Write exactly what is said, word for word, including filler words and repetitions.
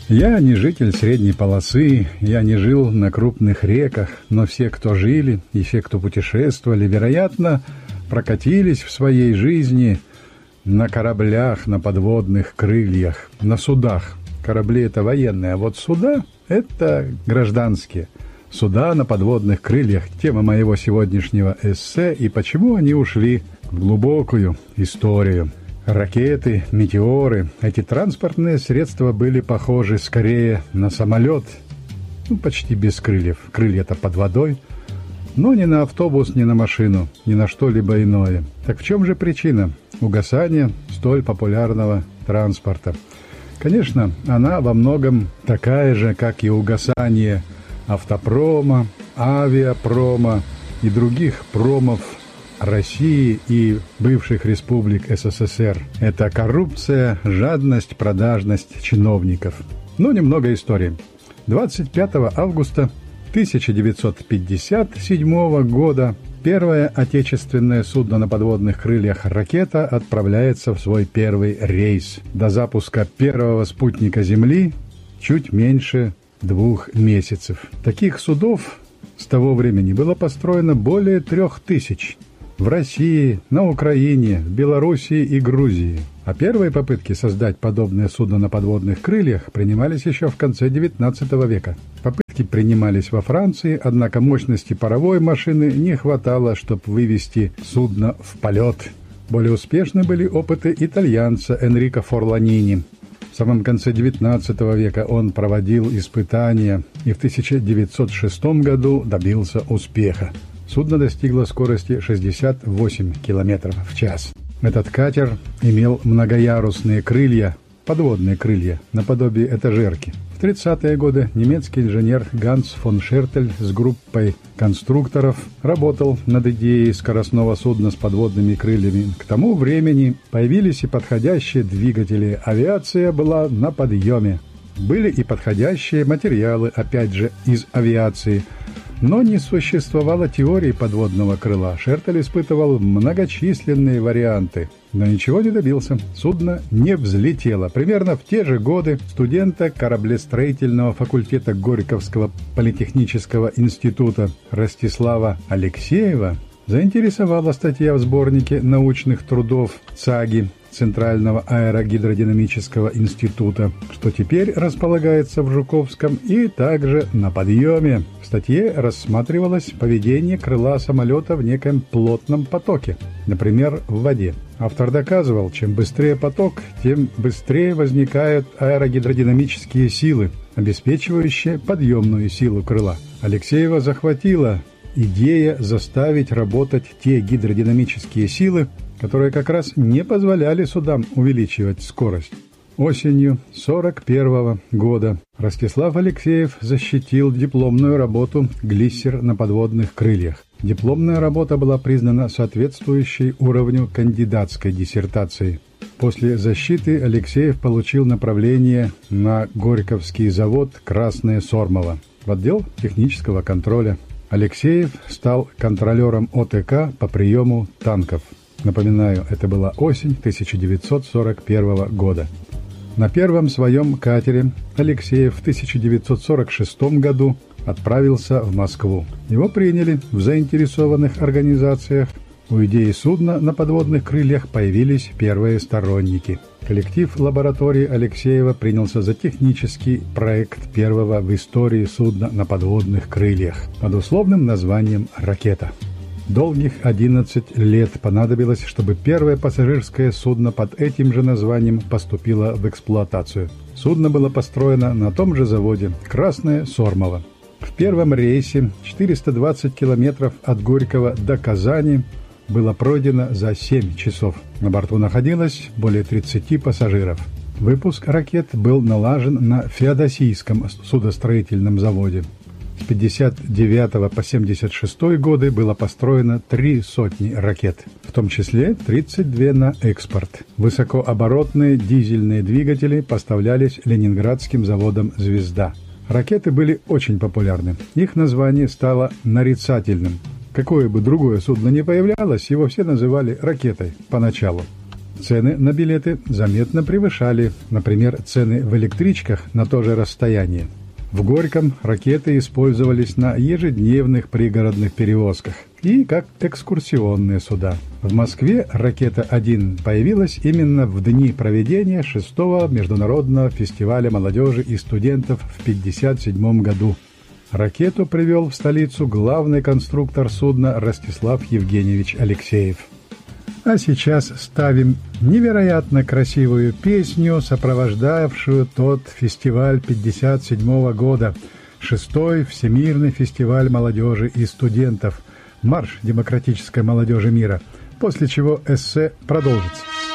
Я не житель средней полосы, я не жил на крупных реках, но все, кто жили, и все, кто путешествовали, вероятно, прокатились в своей жизни на кораблях, на подводных крыльях, на судах. Корабли – это военные, а вот суда – это гражданские. Суда на подводных крыльях – тема моего сегодняшнего эссе, и почему они ушли в глубокую историю. Ракеты, метеоры – эти транспортные средства были похожи скорее на самолет, ну, почти без крыльев, крылья-то под водой, но не на автобус, не на машину, ни на что-либо иное. Так в чем же причина угасания столь популярного транспорта? Конечно, она во многом такая же, как и угасание автопрома, авиапрома и других промов России и бывших республик СССР. Это коррупция, жадность, продажность чиновников. Ну, немного истории. двадцать пятого августа тысяча девятьсот пятьдесят седьмого года первое отечественное судно на подводных крыльях «Ракета» отправляется в свой первый рейс. До запуска первого спутника Земли чуть меньше двух месяцев. Таких судов с того времени было построено более трех тысяч. В России, на Украине, в Белоруссии и Грузии. А первые попытки создать подобное судно на подводных крыльях принимались еще в конце девятнадцатого века. Попытки принимались во Франции, однако мощности паровой машины не хватало, чтобы вывести судно в полет. Более успешны были опыты итальянца Энрико Форланини. В самом конце девятнадцатого века он проводил испытания и в тысяча девятьсот шестом году добился успеха. Судно достигло скорости шестьдесят восемь километров в час. Этот катер имел многоярусные крылья, подводные крылья, наподобие этажерки. В тридцатые годы немецкий инженер Ганс фон Шертель с группой конструкторов работал над идеей скоростного судна с подводными крыльями. К тому времени появились и подходящие двигатели. Авиация была на подъеме. Были и подходящие материалы, опять же, из авиации. Но не существовало теории подводного крыла. Шертель испытывал многочисленные варианты, но ничего не добился. Судно не взлетело. Примерно в те же годы студента кораблестроительного факультета Горьковского политехнического института Ростислава Алексеева заинтересовала статья в сборнике научных трудов ЦАГИ Центрального аэрогидродинамического института, что теперь располагается в Жуковском и также на подъеме. В статье рассматривалось поведение крыла самолета в неком плотном потоке, например, в воде. Автор доказывал, чем быстрее поток, тем быстрее возникают аэрогидродинамические силы, обеспечивающие подъемную силу крыла. Алексеева захватила идея заставить работать те гидродинамические силы, которые как раз не позволяли судам увеличивать скорость. Осенью сорок первого года Ростислав Алексеев защитил дипломную работу «Глиссер на подводных крыльях». Дипломная работа была признана соответствующей уровню кандидатской диссертации. После защиты Алексеев получил направление на Горьковский завод «Красное Сормово» в отдел технического контроля. Алексеев стал контролером ОТК по приему танков. Напоминаю, это была осень тысяча девятьсот сорок первого года. На первом своем катере Алексеев в тысяча девятьсот сорок шестом году отправился в Москву. Его приняли в заинтересованных организациях. У идеи судна на подводных крыльях появились первые сторонники. Коллектив лаборатории Алексеева принялся за технический проект первого в истории судна на подводных крыльях под условным названием «Ракета». Долгих одиннадцать лет понадобилось, чтобы первое пассажирское судно под этим же названием поступило в эксплуатацию. Судно было построено на том же заводе «Красное Сормово». В первом рейсе четыреста двадцать километров от Горького до Казани было пройдено за семь часов. На борту находилось более тридцати пассажиров. Выпуск ракет был налажен на Феодосийском судостроительном заводе. С пятьдесят девятого по семьдесят шестой годы было построено три сотни ракет, в том числе тридцать две на экспорт. Высокооборотные дизельные двигатели поставлялись ленинградским заводом «Звезда». Ракеты были очень популярны. Их название стало нарицательным. Какое бы другое судно ни появлялось, его все называли ракетой поначалу. Цены на билеты заметно превышали, например, цены в электричках на то же расстояние. В Горьком ракеты использовались на ежедневных пригородных перевозках и как экскурсионные суда. В Москве ракета один появилась именно в дни проведения шестого международного фестиваля молодежи и студентов в пятьдесят седьмом году. Ракету привел в столицу главный конструктор судна Ростислав Евгеньевич Алексеев. А сейчас ставим невероятно красивую песню, сопровождавшую тот фестиваль пятьдесят седьмого года, шестой Всемирный фестиваль молодежи и студентов, марш демократической молодежи мира, после чего эссе продолжится.